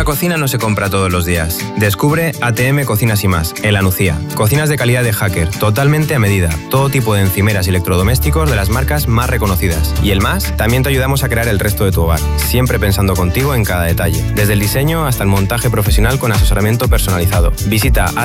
Una cocina no se compra todos los días. Descubre ATM Cocinas y Más, en La Nucía. Cocinas de calidad de Hacker, totalmente a medida. Todo tipo de encimeras y electrodomésticos de las marcas más reconocidas. Y el Más, también te ayudamos a crear el resto de tu hogar, siempre pensando contigo en cada detalle. Desde el diseño hasta el montaje profesional con asesoramiento personalizado. Visita